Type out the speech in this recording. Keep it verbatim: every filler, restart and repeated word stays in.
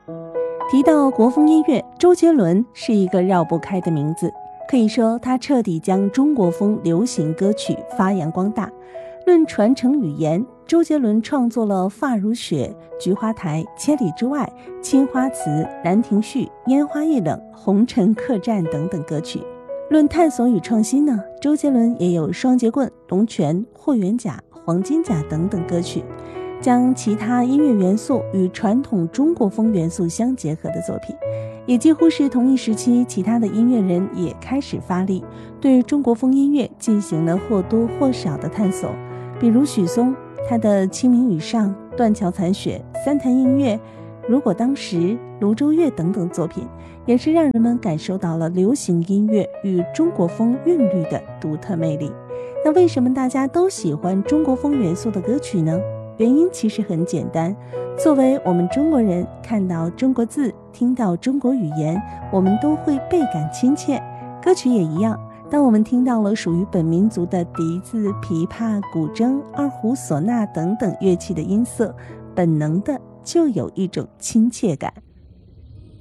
提到国风音乐，周杰伦是一个绕不开的名字，可以说他彻底将中国风流行歌曲发扬光大。论传承语言，周杰伦创作了《发如雪》《菊花台》《千里之外》《青花瓷》《兰亭序》《烟花易冷》《红尘客栈》等等歌曲。论探索与创新呢，周杰伦也有《双截棍》《龙泉》《霍元甲》《黄金甲》等等歌曲，将其他音乐元素与传统中国风元素相结合的作品。也几乎是同一时期，其他的音乐人也开始发力，对中国风音乐进行了或多或少的探索。比如许嵩，他的《清明雨上》《断桥残雪》《三潭印月》《如果当时》《庐州月》等等作品，也是让人们感受到了流行音乐与中国风韵律的独特魅力。那为什么大家都喜欢中国风元素的歌曲呢？原因其实很简单，作为我们中国人，看到中国字，听到中国语言，我们都会倍感亲切。歌曲也一样，当我们听到了属于本民族的笛子、琵琶、古筝、二胡、唢呐等等乐器的音色，本能的就有一种亲切感。